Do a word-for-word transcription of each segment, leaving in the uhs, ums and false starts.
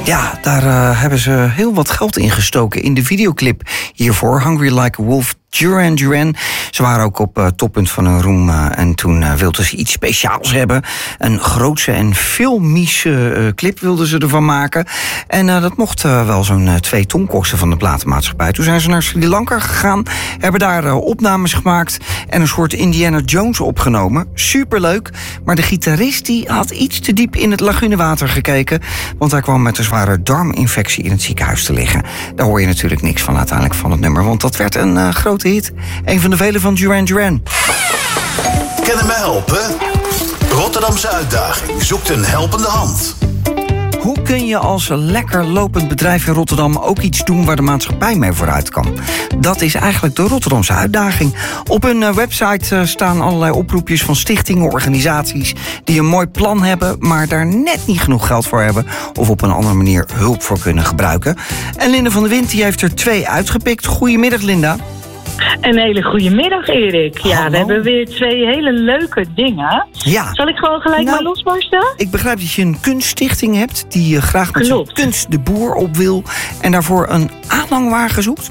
Ja, daar uh, hebben ze heel wat geld in gestoken in de videoclip hiervoor. Hungry Like a Wolf, Duran Duran. Ze waren ook op uh, toppunt van hun roem uh, en toen uh, wilden ze iets speciaals hebben. Een grootse en filmische uh, clip wilden ze ervan maken. En uh, dat mocht uh, wel zo'n uh, twee ton kosten van de platenmaatschappij. Toen zijn ze naar Sri Lanka gegaan, hebben daar uh, opnames gemaakt en een soort Indiana Jones opgenomen. Superleuk, maar de gitarist die had iets te diep in het lagunewater gekeken, want hij kwam met een zware darminfectie in het ziekenhuis te liggen. Daar hoor je natuurlijk niks van uiteindelijk van het nummer, want dat werd een uh, grote hit. Een van de vele van Duran Duran. Kunnen me helpen? Rotterdamse uitdaging zoekt een helpende hand. Hoe kun je als lekker lopend bedrijf in Rotterdam ook iets doen waar de maatschappij mee vooruit kan? Dat is eigenlijk de Rotterdamse uitdaging. Op hun website staan allerlei oproepjes van stichtingen, organisaties die een mooi plan hebben, maar daar net niet genoeg geld voor hebben of op een andere manier hulp voor kunnen gebruiken. En Linda van der Wind die heeft er twee uitgepikt. Goedemiddag, Linda. Een hele goede middag, Erik. Ja, Hallo. We hebben weer twee hele leuke dingen. Ja. Zal ik gewoon gelijk nou, maar losbarsten? Ik begrijp dat je een kunststichting hebt die graag met zijn kunst de boer op wil en daarvoor een aanhangwagen zoekt.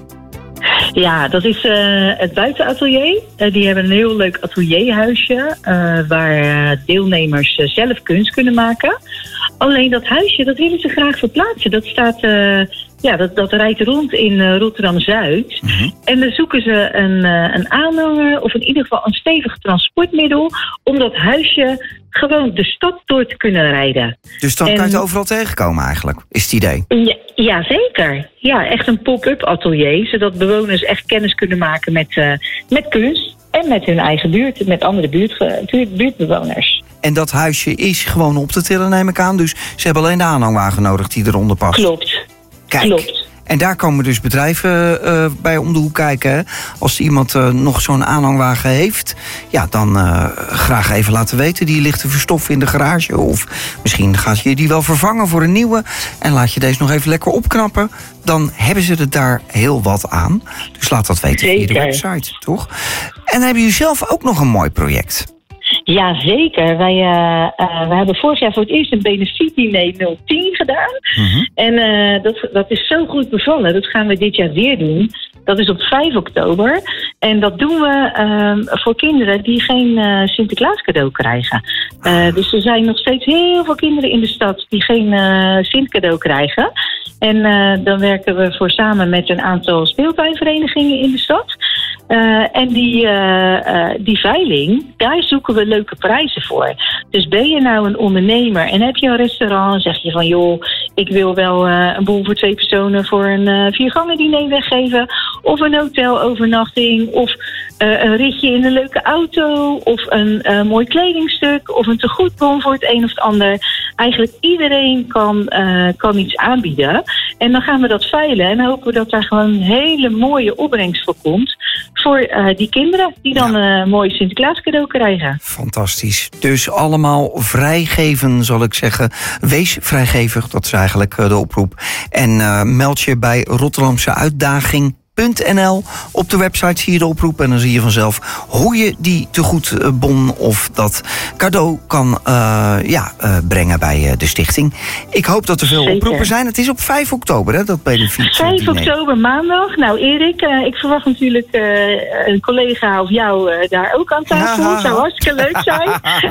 Ja, dat is uh, het buitenatelier. Uh, die hebben een heel leuk atelierhuisje uh, waar uh, deelnemers uh, zelf kunst kunnen maken. Alleen dat huisje, dat willen ze graag verplaatsen. Dat staat, uh, ja, dat, dat rijdt rond in uh, Rotterdam-Zuid. Mm-hmm. En dan zoeken ze een, uh, een aanhanger of in ieder geval een stevig transportmiddel om dat huisje gewoon de stad door te kunnen rijden. Dus dan en, kan je het overal tegenkomen eigenlijk, is het idee? Ja, ja, zeker. Ja, echt een pop-up atelier, zodat bewoners echt kennis kunnen maken met, uh, met kunst en met hun eigen buurt, met andere buurt, buurt, buurtbewoners. En dat huisje is gewoon op te tillen, neem ik aan. Dus ze hebben alleen de aanhangwagen nodig die eronder past. Klopt. Kijk. Klopt. En daar komen dus bedrijven uh, bij om de hoek kijken. Hè? Als iemand uh, nog zo'n aanhangwagen heeft, ja, dan uh, graag even laten weten. Die ligt te verstoffen in de garage. Of misschien gaat je die wel vervangen voor een nieuwe. En laat je deze nog even lekker opknappen. Dan hebben ze er daar heel wat aan. Dus laat dat weten Zeker. via de website, toch? En hebben jullie zelf ook nog een mooi project? Ja, zeker. Wij, uh, uh, we hebben vorig jaar voor het eerst een benefietdiner nul tien gedaan. Mm-hmm. En uh, dat, dat is zo goed bevallen. Dat gaan we dit jaar weer doen. Dat is op vijf oktober. En dat doen we uh, voor kinderen die geen uh, Sinterklaas cadeau krijgen. Uh, dus er zijn nog steeds heel veel kinderen in de stad die geen uh, Sint cadeau krijgen. En uh, dan werken we voor samen met een aantal speeltuinverenigingen in de stad. Uh, en die, uh, uh, die veiling, daar zoeken we leuke prijzen voor. Dus ben je nou een ondernemer en heb je een restaurant en zeg je van joh, ik wil wel uh, een boel voor twee personen voor een uh, viergangen diner weggeven. Of een hotelovernachting, of uh, een ritje in een leuke auto, of een uh, mooi kledingstuk, of een tegoedbon voor het een of het ander. Eigenlijk iedereen kan, uh, kan iets aanbieden. En dan gaan we dat veilen en hopen we dat daar gewoon een hele mooie opbrengst voor komt. Voor uh, die kinderen die dan ja. een mooi Sinterklaas cadeau krijgen. Fantastisch. Dus allemaal vrijgeven, zal ik zeggen. Wees vrijgevig, dat is eigenlijk uh, de oproep. En uh, meld je bij Rotterdamse Uitdaging. .nl. Op de website zie je de oproep en dan zie je vanzelf hoe je die tegoedbon of dat cadeau kan uh, ja, uh, brengen bij uh, de stichting. Ik hoop dat er veel Zeker. oproepen zijn. Het is op vijf oktober, hè, dat benefiet. vijf oktober, maandag. Nou Erik, uh, ik verwacht natuurlijk uh, een collega of jou uh, daar ook aan tafel. Het zou hartstikke leuk zijn.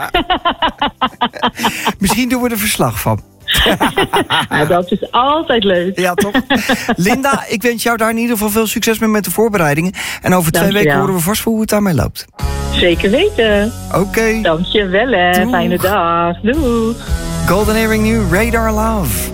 Misschien doen we er verslag van. Nou, dat is altijd leuk. Ja, toch? Linda, ik wens jou daar in ieder geval veel succes mee met de voorbereidingen. En over Dank twee weken wel. horen we vast voor hoe het daarmee loopt. Zeker weten. Oké. Okay. Dankjewel, hè. Doeg. Fijne dag. Doei. Golden Earring nu, Radar Love.